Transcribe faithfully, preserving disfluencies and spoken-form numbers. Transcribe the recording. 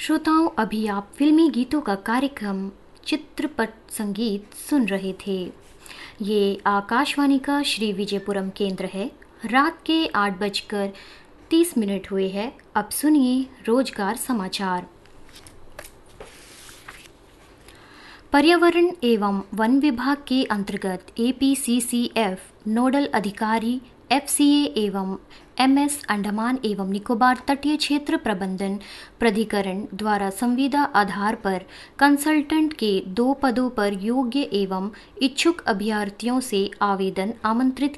श्रोताओं, अभी आप फिल्मी गीतों का कार्यक्रम चित्रपट संगीत सुन रहे थे। ये आकाशवाणी का श्री विजयपुरम केंद्र है। रात के आठ बजकर तीस मिनट हुए हैं। अब सुनिए रोजगार समाचार। पर्यावरण एवं वन विभाग के अंतर्गत A P C C F nodal अधिकारी एफ सी ए एवं एम एस अंडमान एवं निकोबार तटीय क्षेत्र प्रबंधन प्राधिकरण द्वारा संविदा आधार पर कंसल्टेंट के दो पदों पर योग्य एवं इच्छुक अभ्यर्थियों से आवेदन आमंत्रित